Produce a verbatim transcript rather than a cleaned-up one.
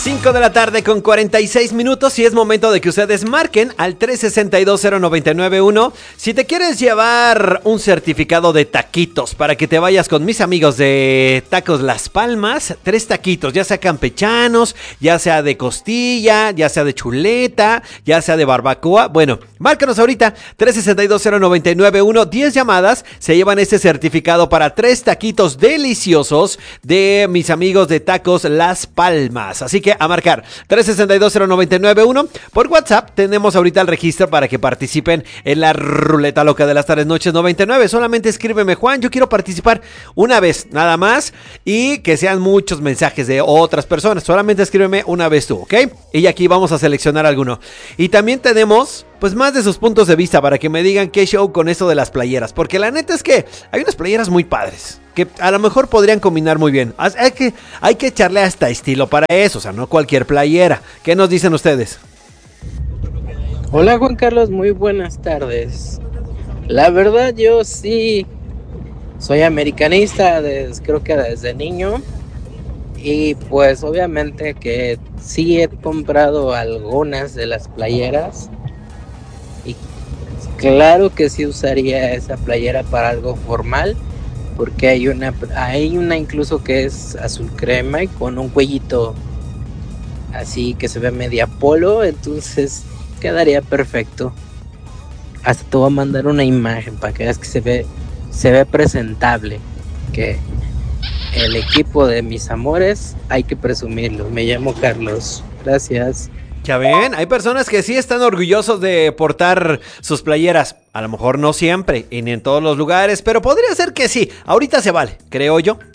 cinco de la tarde con cuarenta y seis minutos y es momento de que ustedes marquen al tres seis dos cero nueve nueve uno si te quieres llevar un certificado de taquitos para que te vayas con mis amigos de Tacos Las Palmas. Tres taquitos, ya sea campechanos, ya sea de costilla, ya sea de chuleta, ya sea de barbacoa. Bueno, márcanos ahorita tres seis dos cero nueve nueve uno, diez llamadas se llevan este certificado para tres taquitos deliciosos de mis amigos de Tacos Las Palmas. Así que a marcar tres seis dos cero nueve nueve uno. Por WhatsApp tenemos ahorita el registro para que participen en la ruleta loca de las tardes noches noventa y nueve. Solamente escríbeme: Juan, yo quiero participar una vez, nada más, y que sean muchos mensajes de otras personas. Solamente escríbeme una vez tú, ¿ok? Y aquí vamos a seleccionar alguno. Y también tenemos pues más de sus puntos de vista para que me digan qué show con esto de las playeras, porque la neta es que hay unas playeras muy padres que a lo mejor podrían combinar muy bien. Hay que, hay que echarle hasta estilo para eso, o sea, no cualquier playera. ¿Qué nos dicen ustedes? Hola Juan Carlos, muy buenas tardes. La verdad yo sí soy americanista, desde, creo que desde niño. Y pues obviamente que sí he comprado algunas de las playeras. Y claro que sí usaría esa playera para algo formal. Porque hay una, hay una incluso que es azul crema y con un cuellito así que se ve media polo, entonces quedaría perfecto. Hasta te voy a mandar una imagen para que veas que se ve, se ve presentable. Que el equipo de mis amores hay que presumirlo. Me llamo Carlos. Gracias. Ya ven, hay personas que sí están orgullosos de portar sus playeras. A lo mejor no siempre y ni en todos los lugares, pero podría ser que sí. Ahorita se vale, creo yo.